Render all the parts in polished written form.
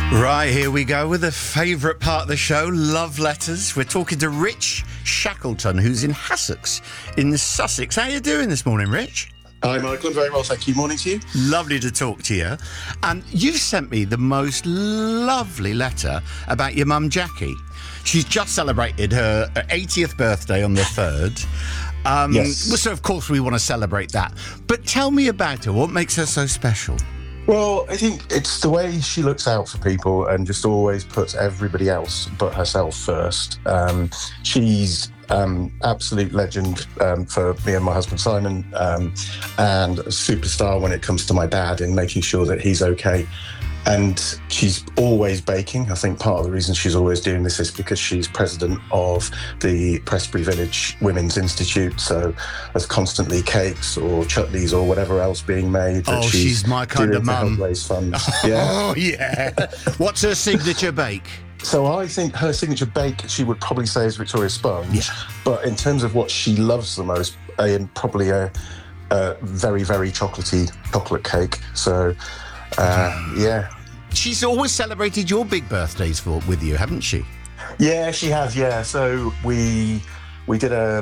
Right, here we go with the favourite part of the show, love letters. We're talking to Rich Shackleton, who's in Hassocks in Sussex. How are you doing this morning, Rich? Hi, Michael. I'm very well, thank you. Morning to you. Lovely to talk to you. And you've sent me the most lovely letter about your mum, Jackie. She's just celebrated her 80th birthday on the 3rd. Yes. So, of course, we want to celebrate that. But tell me about her. What makes her so special? Well, I think it's the way she looks out for people and just always puts everybody else but herself first. She's absolute legend for me and my husband Simon, and a superstar when it comes to my dad in making sure that he's okay. And she's always baking. I think part of the reason she's always doing this is because she's president of the Prestbury Village Women's Institute. So there's constantly cakes or chutneys or whatever else being made. That she's my kind of mum. Raise funds. Oh, yeah. What's her signature bake? So I think her signature bake, she would probably say, is Victoria Sponge. Yeah. But in terms of what she loves the most, probably a very, very chocolatey chocolate cake. So, yeah. She's always celebrated your big birthdays with you, haven't she? Yeah, she has, yeah. So we did an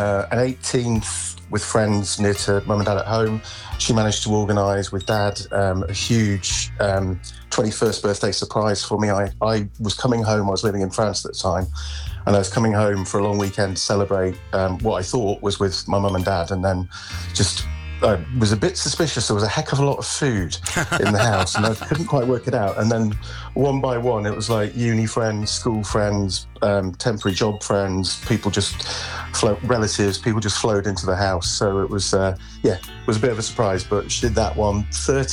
18th with friends near to mum and dad at home. She managed to organise with dad a huge 21st birthday surprise for me. I was coming home, I was living in France at the time, and I was coming home for a long weekend to celebrate what I thought was with my mum and dad, and then just I was a bit suspicious. There was a heck of a lot of food in the house and I couldn't quite work it out. And then one by one, it was like uni friends, school friends, temporary job friends, people just relatives, people just flowed into the house. So it was, it was a bit of a surprise, but she did that one.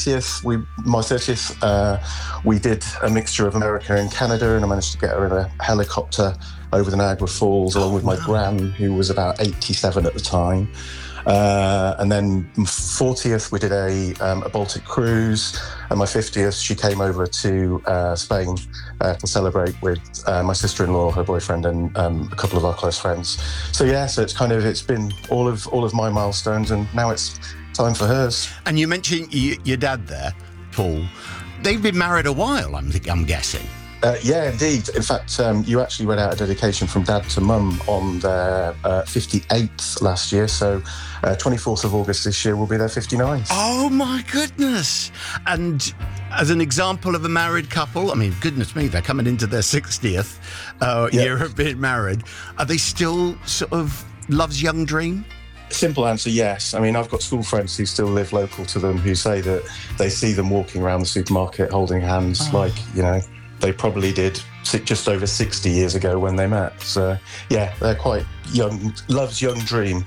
My 30th, we did a mixture of America and Canada, and I managed to get her in a helicopter over the Niagara Falls along with my gran, who was about 87 at the time. And then 40th, we did a Baltic cruise, and my 50th, she came over to Spain to celebrate with my sister-in-law, her boyfriend, and a couple of our close friends. So yeah, so it's been all of my milestones, and now it's time for hers. And you mentioned your dad there, Paul. They've been married a while, I'm guessing. Yeah, indeed. In fact, you actually read out a dedication from Dad to Mum on their 58th last year. So 24th of August this year will be their 59th. Oh, my goodness. And as an example of a married couple, I mean, goodness me, they're coming into their 60th year of being married. Are they still sort of love's young dream? Simple answer, yes. I mean, I've got school friends who still live local to them who say that they see them walking around the supermarket holding hands like, they probably did just over 60 years ago when they met. So, yeah, they're quite young. Love's young dream.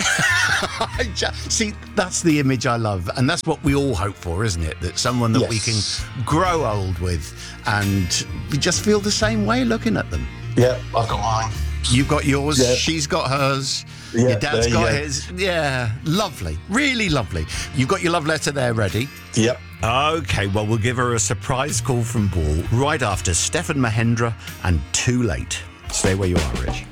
See, that's the image I love. And that's what we all hope for, isn't it? That someone that we can grow old with and we just feel the same way looking at them. Yeah, I've got mine. You've got yours, yeah. She's got hers, yeah, your dad's got his. Yeah, lovely, really lovely. You've got your love letter there ready? Yep. Okay, well, we'll give her a surprise call from Paul right after Stefan Mahendra and Too Late. Stay where you are, Rich.